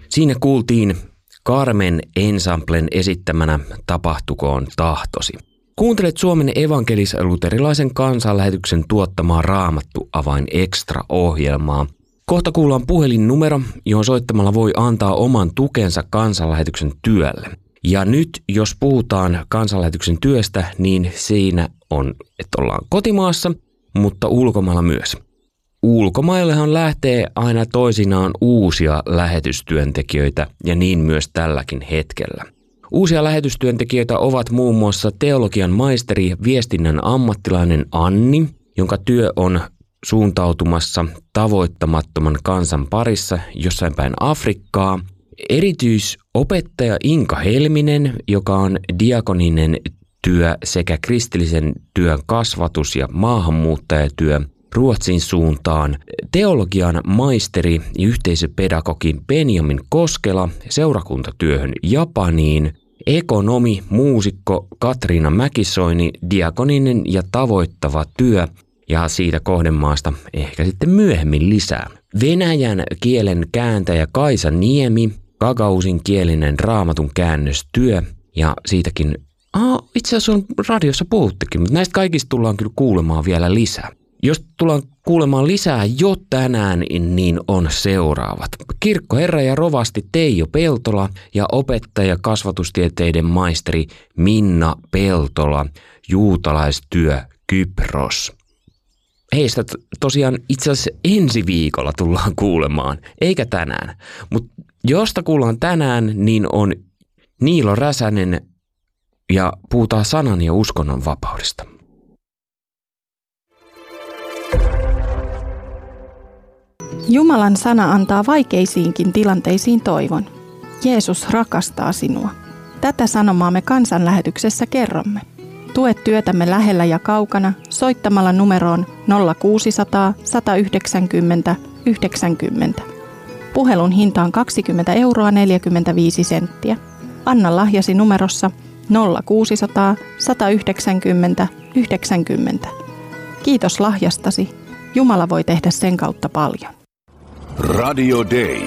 Siinä kuultiin Carmen Ensemblen esittämänä Tapahtukoon tahtosi. Kuuntelet Suomen evankelis-luterilaisen kansanlähetyksen tuottamaa Raamattu Avain Extra-ohjelmaa. Kohta kuullaan puhelinnumero, johon soittamalla voi antaa oman tukensa kansanlähetyksen työlle. Ja nyt, jos puhutaan kansanlähetyksen työstä, niin siinä on, että ollaan kotimaassa, mutta ulkomailla myös. Ulkomaillehan lähtee aina toisinaan uusia lähetystyöntekijöitä ja niin myös tälläkin hetkellä. Uusia lähetystyöntekijöitä ovat muun muassa teologian maisteri, viestinnän ammattilainen Anni, jonka työ on suuntautumassa tavoittamattoman kansan parissa jossain päin Afrikkaa. Erityisopettaja Inka Helminen, joka on diakoninen työ sekä kristillisen työn kasvatus- ja maahanmuuttajatyö Ruotsin suuntaan. Teologian maisteri ja yhteisöpedagogi Benjamin Koskela seurakuntatyöhön Japaniin. Ekonomi, muusikko Katriina Mäkisoini, diakoninen ja tavoittava työ ja siitä kohdemaasta ehkä sitten myöhemmin lisää. Venäjän kielen kääntäjä Kaisa Niemi, gagausin kielinen raamatun käännöstyö ja siitäkin itse asiassa on radiossa puhuttikin, mutta näistä kaikista tullaan kyllä kuulemaan vielä lisää. Jos tullaan kuulemaan lisää jo tänään, niin on seuraavat. Kirkkoherra ja rovasti Teijo Peltola ja opettaja kasvatustieteiden maisteri Minna Peltola, juutalaistyö Kypros. Heistä tosiaan itse asiassa ensi viikolla tullaan kuulemaan, eikä tänään. Mutta josta kuullaan tänään, niin on Niilo Räsänen ja puhutaan sanan ja uskonnon vapaudesta. Jumalan sana antaa vaikeisiinkin tilanteisiin toivon. Jeesus rakastaa sinua. Tätä sanomaa me kansanlähetyksessä kerromme. Tue työtämme lähellä ja kaukana soittamalla numeroon 0600 190 90. Puhelun hinta on 20,45 €. Anna lahjasi numerossa 0600 190 90. Kiitos lahjastasi. Jumala voi tehdä sen kautta paljon. Radio Day.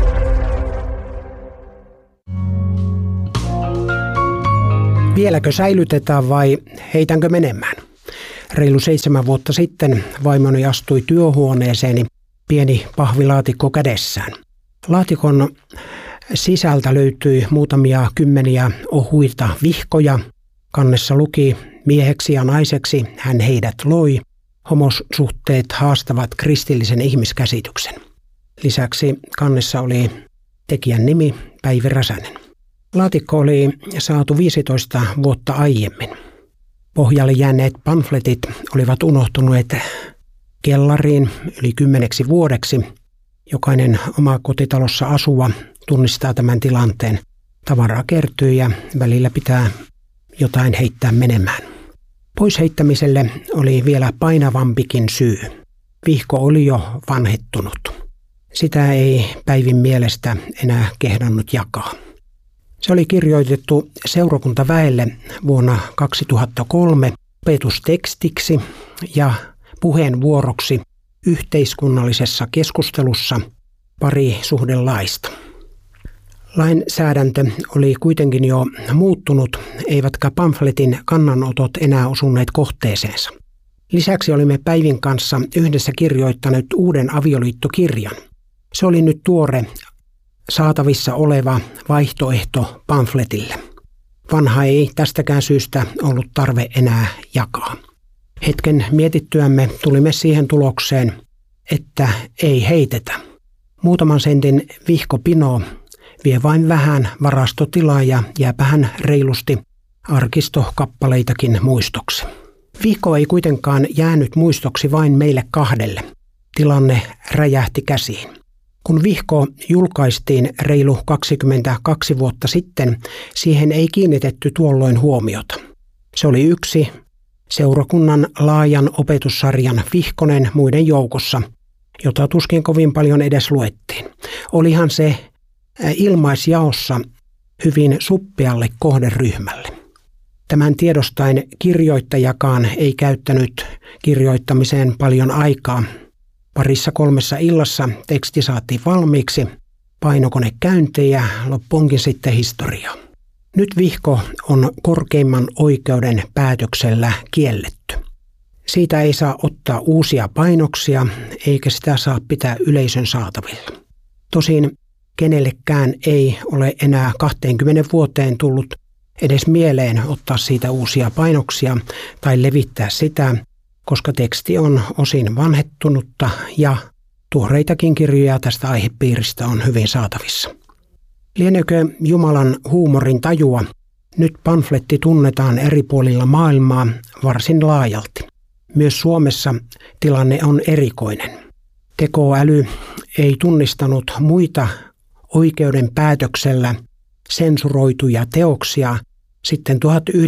Vieläkö säilytetään vai heitänkö menemään? Reilu 7 vuotta sitten vaimoni astui työhuoneeseeni pieni pahvilaatikko kädessään. Laatikon sisältä löytyi muutamia kymmeniä ohuita vihkoja. Kannessa luki: mieheksi ja naiseksi hän heidät loi. Homosuhteet haastavat kristillisen ihmiskäsityksen. Lisäksi kannessa oli tekijän nimi Päivi Räsänen. Laatikko oli saatu 15 vuotta aiemmin. Pohjalle jääneet pamfletit olivat unohtuneet kellariin yli 10 vuodeksi. Jokainen omakotitalossa asuva tunnistaa tämän tilanteen. Tavaraa kertyy ja välillä pitää jotain heittää menemään. Pois heittämiselle oli vielä painavampikin syy. Vihko oli jo vanhettunut. Sitä ei Päivin mielestä enää kehdannut jakaa. Se oli kirjoitettu seurakuntaväelle vuonna 2003 opetustekstiksi ja puheenvuoroksi yhteiskunnallisessa keskustelussa parisuhdelaista. Lainsäädäntö oli kuitenkin jo muuttunut, eivätkä pamfletin kannanotot enää osuneet kohteeseensa. Lisäksi olimme Päivin kanssa yhdessä kirjoittaneet uuden avioliittokirjan. Se oli nyt tuore, saatavissa oleva vaihtoehto pamfletille. Vanha ei tästäkään syystä ollut tarve enää jakaa. Hetken mietittyämme tulimme siihen tulokseen, että ei heitetä. Muutaman sentin vihkopino vie vain vähän varastotilaa ja jääpähän reilusti arkistokappaleitakin muistoksi. Vihko ei kuitenkaan jäänyt muistoksi vain meille kahdelle. Tilanne räjähti käsiin. Kun vihko julkaistiin reilu 22 vuotta sitten, siihen ei kiinnitetty tuolloin huomiota. Se oli yksi seurakunnan laajan opetussarjan vihkonen muiden joukossa, jota tuskin kovin paljon edes luettiin. Olihan se ilmaisjaossa hyvin suppealle kohderyhmälle. Tämän tiedostaen kirjoittajakaan ei käyttänyt kirjoittamiseen paljon aikaa. 2-3 illassa teksti saatiin valmiiksi painokonekäyntejä, loppuunkin sitten historiaa. Nyt vihko on korkeimman oikeuden päätöksellä kielletty. Siitä ei saa ottaa uusia painoksia, eikä sitä saa pitää yleisön saatavilla. Tosin kenellekään ei ole enää 20 vuoteen tullut edes mieleen ottaa siitä uusia painoksia tai levittää sitä, koska teksti on osin vanhettunutta ja tuoreitakin kirjoja tästä aihepiiristä on hyvin saatavissa. Lieneekö Jumalan huumorin tajua? Nyt pamfletti tunnetaan eri puolilla maailmaa varsin laajalti. Myös Suomessa tilanne on erikoinen. Tekoäly ei tunnistanut muita oikeuden päätöksellä sensuroituja teoksia sitten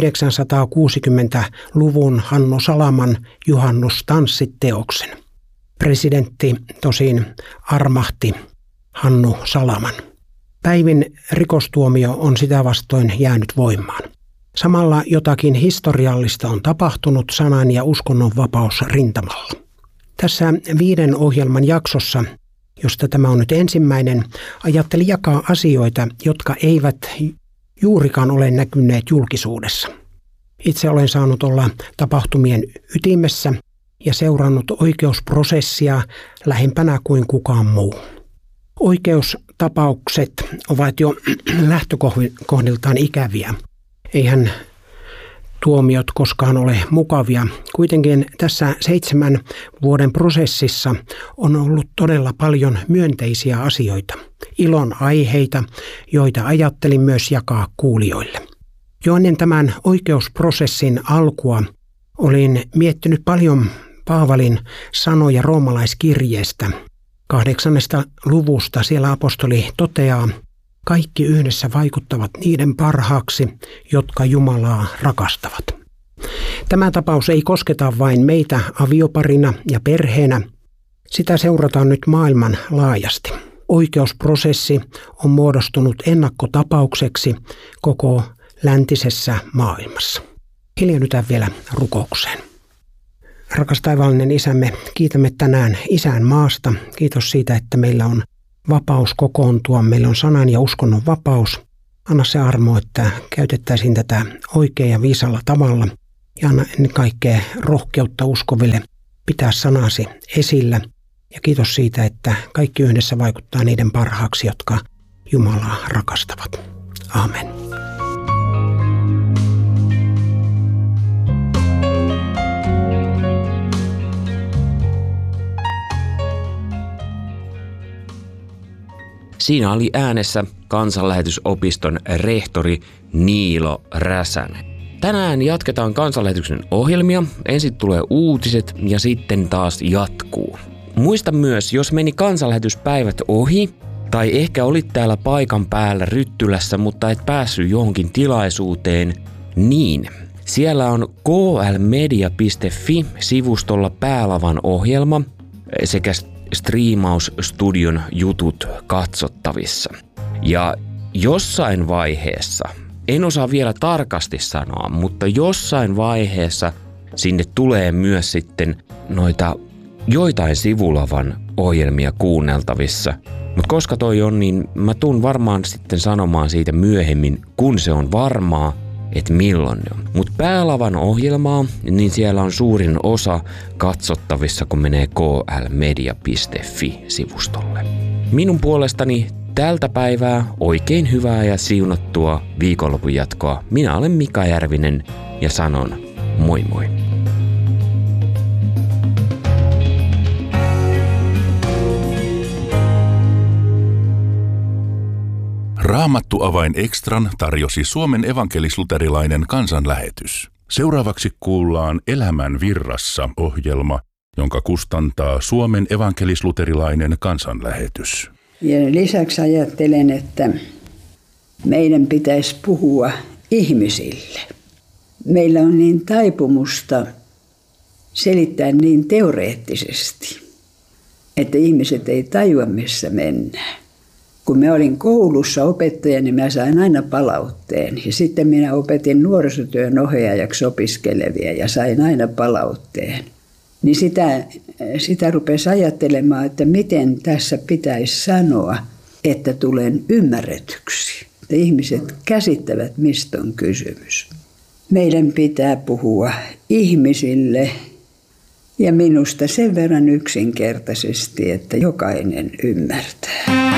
1960-luvun Hannu Salaman Juhannustanssit-teoksen. Presidentti tosin armahti Hannu Salaman. Päivin rikostuomio on sitä vastoin jäänyt voimaan. Samalla jotakin historiallista on tapahtunut sanan- ja uskonnonvapaus rintamalla. Tässä 5 ohjelman jaksossa, josta tämä on nyt ensimmäinen, ajattelin jakaa asioita, jotka eivät juurikaan ole näkyneet julkisuudessa. Itse olen saanut olla tapahtumien ytimessä ja seurannut oikeusprosessia lähempänä kuin kukaan muu. Oikeustapaukset ovat jo lähtökohdiltaan ikäviä. Eihän tuomiot koskaan ole mukavia. Kuitenkin tässä 7 vuoden prosessissa on ollut todella paljon myönteisiä asioita, ilon aiheita, joita ajattelin myös jakaa kuulijoille. Jo ennen tämän oikeusprosessin alkua olin miettinyt paljon Paavalin sanoja roomalaiskirjeestä. 8. luvusta siellä apostoli toteaa, kaikki yhdessä vaikuttavat niiden parhaaksi, jotka Jumalaa rakastavat. Tämä tapaus ei kosketa vain meitä avioparina ja perheenä. Sitä seurataan nyt maailman laajasti. Oikeusprosessi on muodostunut ennakkotapaukseksi koko läntisessä maailmassa. Hiljennytään vielä rukoukseen. Rakas taivaallinen Isämme, kiitämme tänään Isän maasta. Kiitos siitä, että meillä on vapaus kokoontua. Meillä on sanan ja uskonnon vapaus. Anna se armo, että käytettäisiin tätä oikein ja viisalla tavalla. Ja anna ennen kaikkea rohkeutta uskoville pitää sanasi esillä. Ja kiitos siitä, että kaikki yhdessä vaikuttaa niiden parhaaksi, jotka Jumalaa rakastavat. Amen. Siinä oli äänessä Kansanlähetysopiston rehtori Niilo Räsänen. Tänään jatketaan Kansanlähetyksen ohjelmia, ensin tulee uutiset ja sitten taas jatkuu. Muista myös, jos meni kansanlähetyspäivät ohi, tai ehkä olit täällä paikan päällä Ryttylässä, mutta et päässyt johonkin tilaisuuteen, niin siellä on klmedia.fi-sivustolla Päälavan ohjelma sekä striimausstudion jutut katsottavissa. Ja jossain vaiheessa, en osaa vielä tarkasti sanoa, mutta jossain vaiheessa sinne tulee myös sitten noita joitain Sivulavan ohjelmia kuunneltavissa. Mutta koska toi on, niin mä tuun varmaan sitten sanomaan siitä myöhemmin, kun se on varmaa, että milloin ne on. Mutta Päälavan ohjelmaa, niin siellä on suurin osa katsottavissa, kun menee klmedia.fi-sivustolle. Minun puolestani tältä päivää oikein hyvää ja siunattua viikonlopun jatkoa. Minä olen Mika Järvinen ja sanon moi moi. Raamattuavain Extran tarjosi Suomen evankelis-luterilainen kansanlähetys. Seuraavaksi kuullaan Elämän virrassa -ohjelma, jonka kustantaa Suomen evankelis-luterilainen kansanlähetys. Ja lisäksi ajattelen, että meidän pitäisi puhua ihmisille. Meillä on niin taipumusta selittää niin teoreettisesti, että ihmiset ei tajua, missä mennään. Kun mä olin koulussa opettajana, niin mä sain aina palautteen. Ja sitten minä opetin nuorisotyön ohjaajaksi opiskelevia ja sain aina palautteen. Niin sitä rupesi ajattelemaan, että miten tässä pitäisi sanoa, että tulen ymmärretyksi. Että ihmiset käsittävät, mistä on kysymys. Meidän pitää puhua ihmisille ja minusta sen verran yksinkertaisesti, että jokainen ymmärtää.